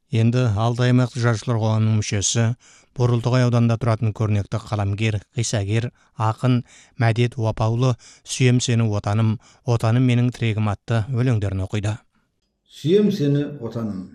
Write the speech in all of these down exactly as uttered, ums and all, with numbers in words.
Енді Алтай аймақтық жазушылар қоғамының мүшесі, Борылтоғай ауданында тұратын көрнекті қаламгер, қиссагер, ақын Мәдет Уапаұлы «Сүйем сені отаным, отаным менің тірегім» атты өлеңдерін оқиды. Сүйем сені отаным.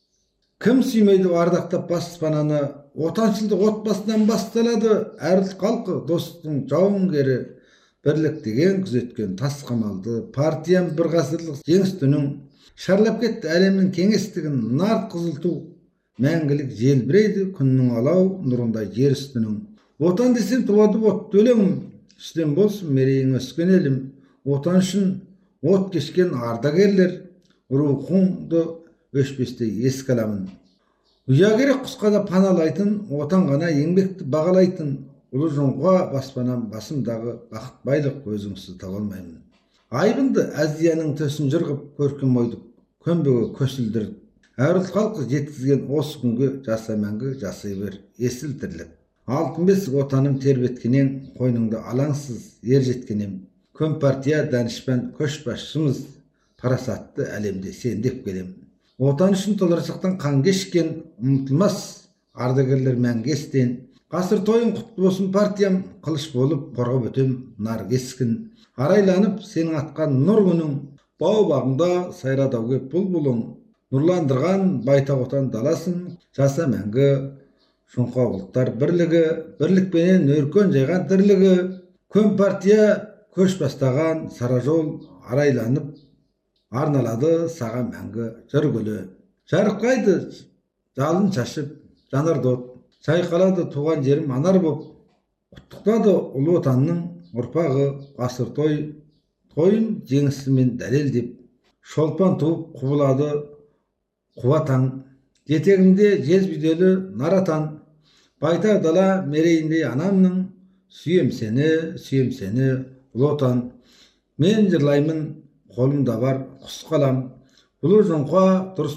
Кім сүймейді ардақтап баспананы, отаншылдық отбасынан басталады, әр халқы достың жауынгері, бірлік деген күзеткен тас қамалды, партиям бір ғасырлық жеңіс түнің, шарлап кетті әлемнің кеңестігін, нар қызыл ту, мәңгілік желбірейді күннің алау нұрындай жер үстінің. Отан десем туады от өлеңім, үстем болсын мерейің өскен елім, отан үшін от кешкен ардагерлер, рухыңды өшпестей еске аламын. Ұя керек құсқа да паналайтын, отан ғана еңбекті бағалайтын, ұлы жоңға баспанам басымдағы бақыт байлық өзіңсіз таба алмаймын. Айбынды Азияның төсін жырғып көркем ойдық, көмбеге көсілдіріп, әр ұлт халқы жеткізген осы күнге жаса мәңгі жасай бер есіл тірлік. Алтын бесік отаным тербеткенен, қойныңды алаңсыз ер жеткенем. Компартия данышпан көшбасшымыз, парасатты әлемде сендеп келем. Отан үшін толарсақтан қан кешкен, ұмытылмас ардагерлер мәңгі естен. Ғасыр тойын құтты болсын партиям, қылыш болып қорғап өтем нар кескін. Арайланып сенің атқан нұр күнің, бау бағында сайрадау кеп бұлбұлың. Нұрландырған байтақ отан даласын, жаса мәңгі шоңқа ұлттар бірлігі, бірлікпенен өркен жайған тірлігі. Компартия көш бастаған сара жол арайланып, арналады саған мәңгі жыр гүлі. Жарқырайды жалын шашып жанар от, шайқалады туған жерім анар боп. Құттықтады ұлы отанның ұрпағы, ғасыр той тойын жеңісімен дәлел деп. Шолпан туып құбылады қуатаң, жетегімде жезбүйделі наратан. Байтақ дала мерейіндей анамның, сүйем сені, сүйем сені ұлы отан. Мен жырлаймын, қолымда бар құс қалам, ұлы жоңға дұрыс